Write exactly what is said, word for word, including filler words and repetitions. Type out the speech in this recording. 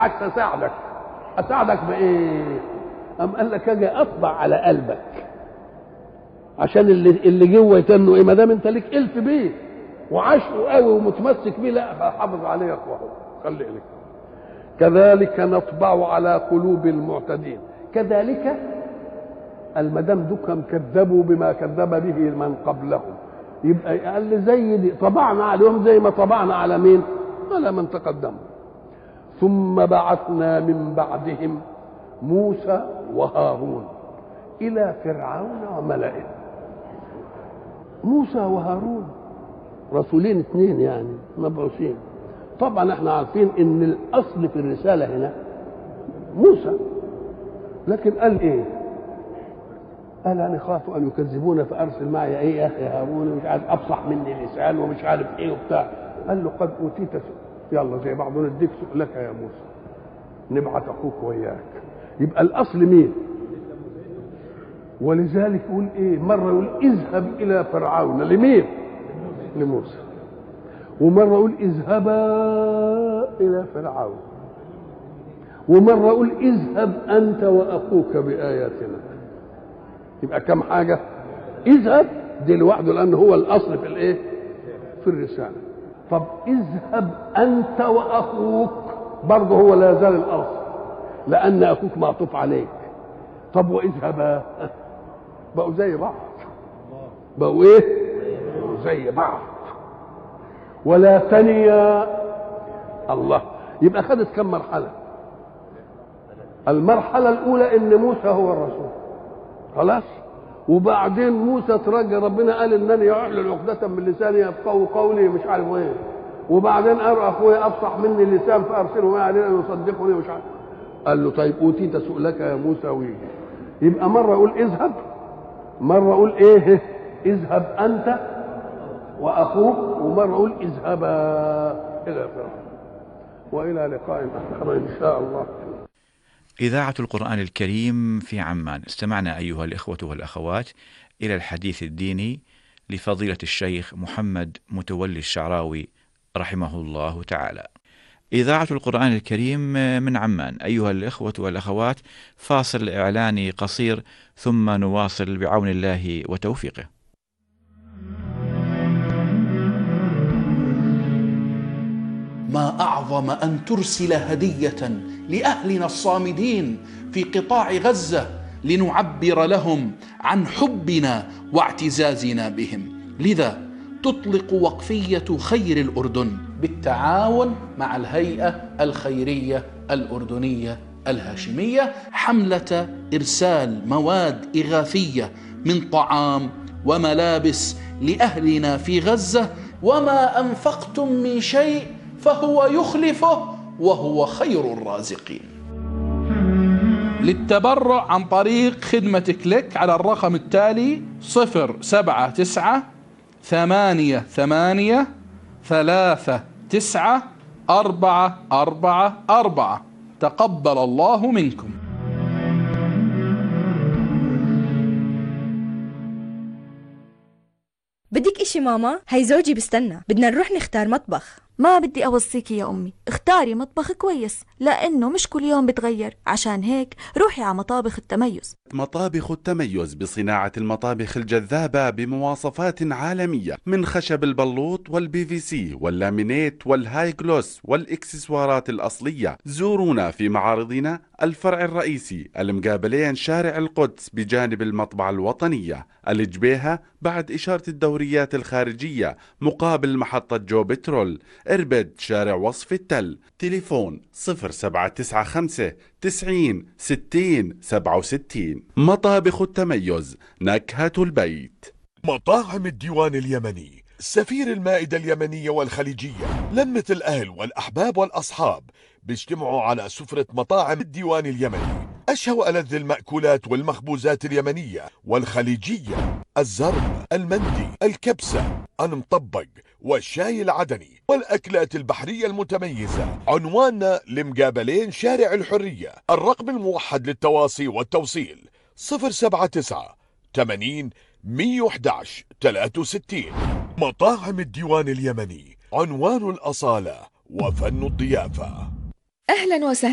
عايز اساعدك. اساعدك بايه؟ قام قال لك اجي اطبع على قلبك عشان اللي اللي جوه يتنه ايه، ما دام انت ليك الف بيه وعاشقه قوي ومتمسك بيه، لا حافظ عليه يا اخوه، خلي لك. كذلك نطبع على قلوب المعتدين. كذلك المدام دكهم كذبوا بما كذب به من قبلهم، يبقى قال لي زي دي طبعنا عليهم زي ما طبعنا على مين؟ على من تقدموا. ثم بعثنا من بعدهم موسى وهارون إلى فرعون وملئه. موسى وهارون رسولين اثنين يعني مبعوثين. طبعا احنا عارفين ان الاصل في الرساله هنا موسى، لكن قال ايه؟ قال انا خاف ان يكذبون فارسل معي ايه يا اخي هارون، مش عارف افصح مني لسان ومش عارف ايه وبتاع. قال له قد اوتيت سؤل. يلا زي بعض نديك سؤلك يا موسى، نبعث اخوك وياك. يبقى الاصل مين؟ ولذلك يقول ايه؟ مره يقول اذهب الى فرعون، لمين؟ لموسى. ومره يقول اذهبا الى فرعون. ومره يقول اذهب انت واخوك باياتنا. يبقى كم حاجه؟ اذهب دي لوحده لانه هو الاصل في الايه؟ في الرساله. طب اذهب انت واخوك برضه هو لا يزال الاصل لان اخوك معطوف عليك. طب واذهبا بقوا زي بعض، بقوا ايه؟ زي بعض. ولا ثانية الله. يبقى خدت كم مرحلة؟ المرحلة الأولى إن موسى هو الرسول خلاص، وبعدين موسى ترجى ربنا قال إنني أعلن عقدة من لساني يفقهوا قولي مش عارف إيه، وبعدين أرى أخويا أفصح مني اللسان فأرسله ما علينا أن يصدقني مش عارف. قال له طيب أوتيت سؤلك يا موسى ويجي. يبقى مرة يقول اذهب، مرة يقول إيه؟ اذهب أنت وأخوك، ومرة يقول اذهبا إلى فرعون. وإلى لقاء آخر إن شاء الله. إذاعة القرآن الكريم في عمان. استمعنا أيها الإخوة والأخوات إلى الحديث الديني لفضيلة الشيخ محمد متولي الشعراوي رحمه الله تعالى. إذاعة القرآن الكريم من عمان. أيها الإخوة والأخوات، فاصل إعلاني قصير ثم نواصل بعون الله وتوفيقه. ما أعظم أن ترسل هدية لأهلنا الصامدين في قطاع غزة لنعبر لهم عن حبنا واعتزازنا بهم. لذا تطلق وقفية خير الأردن بالتعاون مع الهيئة الخيرية الأردنية الهاشمية حملة إرسال مواد إغاثية من طعام وملابس لأهلنا في غزة. وما أنفقتم من شيء فهو يخلفه وهو خير الرازقين. للتبرع عن طريق خدمة كليك على الرقم التالي صفر سبعة تسعة ثمانية ثمانية ثلاثة تسعة أربعة أربعة أربعة. تقبل الله منكم. بدك اشي ماما؟ هي زوجي بستنى، بدنا نروح نختار مطبخ. ما بدي أوصيكي يا أمي، اختاري مطبخ كويس لأنه مش كل يوم بتغير. عشان هيك روحي على مطابخ التميز. مطابخ التميز بصناعة المطابخ الجذابة بمواصفات عالمية، من خشب البلوط والبي في سي واللامينيت والهاي جلوس والإكسسوارات الأصلية. زورونا في معارضنا الفرع الرئيسي المقابلين شارع القدس بجانب المطبعة الوطنية الجبيهة بعد إشارة الدوريات الخارجية مقابل محطة جو بترول. إربد شارع وصف التل. تليفون صفر سبعة تسعة خمسة تسعين ستين سبعة وستين. مطابخ التميز، نكهة البيت. مطاعم الديوان اليمني، سفير المائدة اليمنية والخليجية، لمة الأهل والأحباب والأصحاب بيجتمعوا على سفرة مطاعم الديوان اليمني. أشهى وألذ المأكولات والمخبوزات اليمنية والخليجية، الزرب، المندي، الكبسة، المطبق والشاي العدني والأكلات البحرية المتميزة. عنواننا لمقابلين شارع الحرية. الرقم الموحد للتواصي والتوصيل صفر سبعة تسعة ثمانين مية وأحد عشر ثلاثة وستين. مطاعم الديوان اليمني، عنوان الأصالة وفن الضيافة. أهلا وسهلا